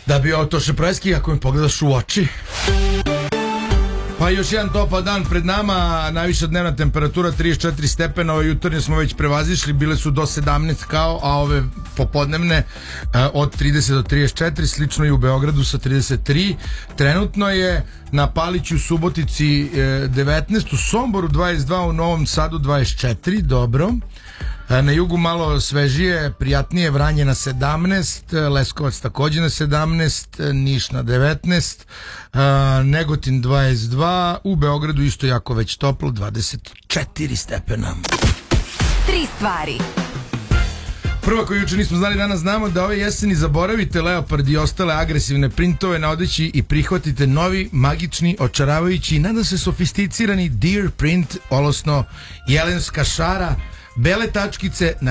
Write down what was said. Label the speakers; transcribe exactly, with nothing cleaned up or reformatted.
Speaker 1: Da bi ovo Toše Proeski, ako mi pogledaš u oči. Pa još jedan topao dan pred nama, najviša dnevna temperatura trideset četiri stepena, ove jutarnje smo već prevazišli, bile su do sedamnaest kao, a ove popodnevne od trideset do trideset četiri, slično i u Beogradu sa trideset tri. Trenutno je na Paliću, Subotici devetnaest, u Somboru dvadeset dva, u Novom Sadu dvadeset četiri, dobro. Na jugu malo svežije, prijatnije, Vranje na sedamnaest, Leskovac takođe na sedamnaest, Niš na devetnaest, Negotin dvadeset dva, u Beogradu isto jako već toplo, dvadeset četiri stepena.
Speaker 2: Tri stvari.
Speaker 1: Prva koju juče nismo znali, danas znamo da ove jeseni zaboravite leopard i ostale agresivne printove na odeći i prihvatite novi, magični, očaravajući i nadam se sofisticirani deer print, odnosno jelenska šara, bele tačkice na